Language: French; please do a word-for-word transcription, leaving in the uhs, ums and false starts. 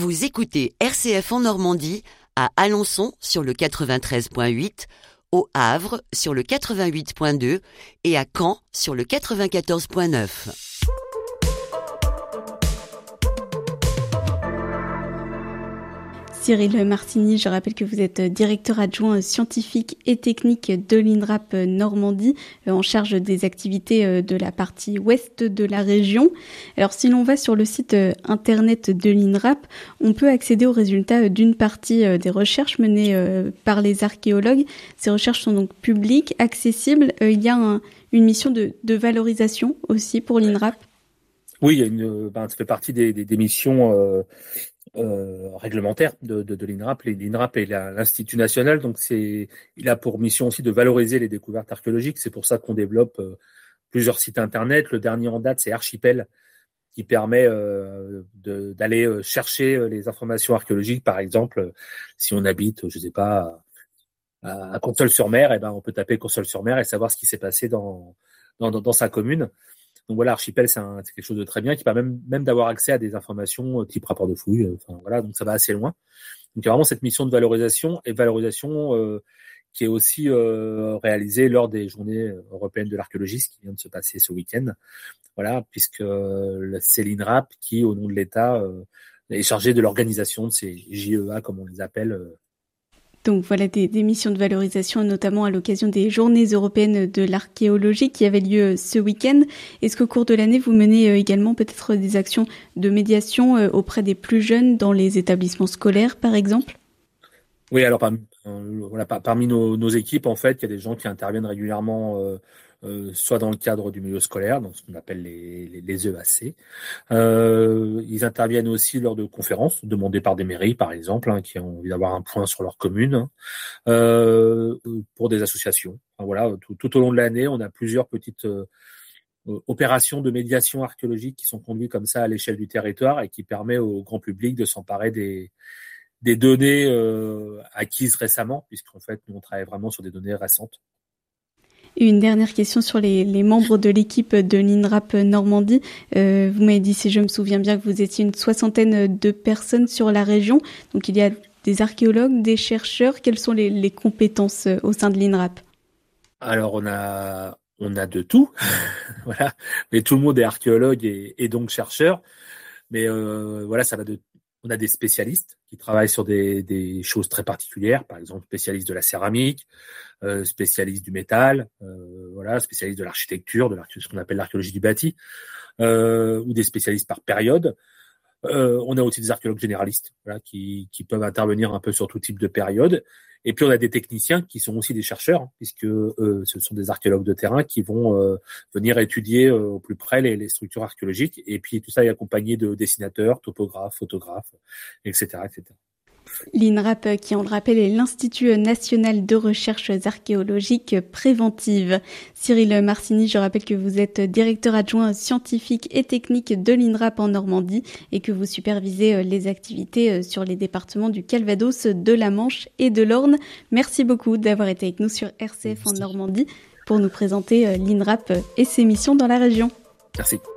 Vous écoutez R C F en Normandie, à Alençon sur le quatre-vingt-treize virgule huit, au Havre sur le quatre-vingt-huit virgule deux et à Caen sur le quatre-vingt-quatorze virgule neuf. Cyril Martigny, je rappelle que vous êtes directeur adjoint scientifique et technique de l'INRAP Normandie, en charge des activités de la partie ouest de la région. Alors si l'on va sur le site internet de l'INRAP, on peut accéder aux résultats d'une partie des recherches menées par les archéologues. Ces recherches sont donc publiques, accessibles. Il y a un, une mission de, de valorisation aussi pour l'INRAP. Oui, il y a une, ben, ça fait partie des, des, des missions euh, euh, réglementaires de, de, de l'INRAP. L'INRAP est la, l'Institut national, donc c'est, il a pour mission aussi de valoriser les découvertes archéologiques. C'est pour ça qu'on développe euh, plusieurs sites internet. Le dernier en date, c'est Archipel, qui permet euh, de, d'aller chercher les informations archéologiques. Par exemple, si on habite, je sais pas, à, à Consols-sur-Mer, et ben on peut taper Consols-sur-Mer et savoir ce qui s'est passé dans, dans, dans, dans sa commune. Donc voilà, Archipel, c'est, un, c'est quelque chose de très bien qui permet même, même d'avoir accès à des informations type rapport de fouille. Enfin voilà, donc ça va assez loin. Donc il y a vraiment cette mission de valorisation et valorisation euh, qui est aussi euh, réalisée lors des Journées européennes de l'archéologie, ce qui vient de se passer ce week-end. Voilà, puisque euh, c'est l'INRAP qui, au nom de l'État, euh, est chargé de l'organisation de ces J E A, comme on les appelle. Euh, Donc voilà des, des missions de valorisation, notamment à l'occasion des Journées européennes de l'archéologie qui avaient lieu ce week-end. Est-ce qu'au cours de l'année, vous menez également peut-être des actions de médiation auprès des plus jeunes dans les établissements scolaires, par exemple ? Oui, alors parmi, euh, voilà, parmi nos, nos équipes, en fait, il y a des gens qui interviennent régulièrement, euh, euh, soit dans le cadre du milieu scolaire, donc ce qu'on appelle les, les, les E A C. Euh, ils interviennent aussi lors de conférences demandées par des mairies, par exemple, hein, qui ont envie d'avoir un point sur leur commune, hein, euh, pour des associations. Enfin, voilà, tout, tout au long de l'année, on a plusieurs petites euh, opérations de médiation archéologique qui sont conduites comme ça à l'échelle du territoire et qui permet au grand public de s'emparer des des données euh, acquises récemment, puisqu'en fait, nous, on travaille vraiment sur des données récentes. Et une dernière question sur les, les membres de l'équipe de l'INRAP Normandie. Euh, vous m'avez dit, si je me souviens bien, que vous étiez une soixantaine de personnes sur la région. Donc, il y a des archéologues, des chercheurs. Quelles sont les, les compétences au sein de l'INRAP ? Alors, on a, on a de tout. Voilà. Mais tout le monde est archéologue et, et donc chercheur. Mais euh, voilà, ça va de... On a des spécialistes qui travaillent sur des, des choses très particulières, par exemple spécialistes de la céramique, euh, spécialistes du métal, euh, voilà, spécialistes de l'architecture, de ce qu'on appelle l'archéologie du bâti, euh, ou des spécialistes par période. Euh, on a aussi des archéologues généralistes, voilà, qui, qui peuvent intervenir un peu sur tout type de période. Et puis on a des techniciens qui sont aussi des chercheurs, hein, puisque euh, ce sont des archéologues de terrain qui vont euh, venir étudier euh, au plus près les, les structures archéologiques. Et puis tout ça est accompagné de dessinateurs, topographes, photographes, et cetera, et cetera. L'INRAP, qui on le rappelle, est l'Institut national de recherches archéologiques préventives. Cyril Martigny, je rappelle que vous êtes directeur adjoint scientifique et technique de l'INRAP en Normandie et que vous supervisez les activités sur les départements du Calvados, de la Manche et de l'Orne. Merci beaucoup d'avoir été avec nous sur R C F en Normandie pour nous présenter l'INRAP et ses missions dans la région. Merci.